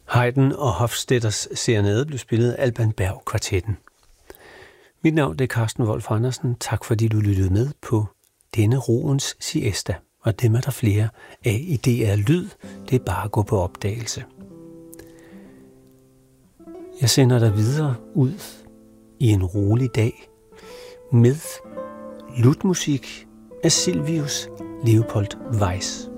Haydn og Hofstetters serenade blev spillet af Alban Berg Kvartetten. Mit navn er Carsten Wolf Andersen. Tak fordi du lyttede med på denne roens siesta. Og dem er der flere af i DR Lyd. Det er bare at gå på opdagelse. Jeg sender dig videre ud i en rolig dag med lutmusik af Silvius Leopold Weiss.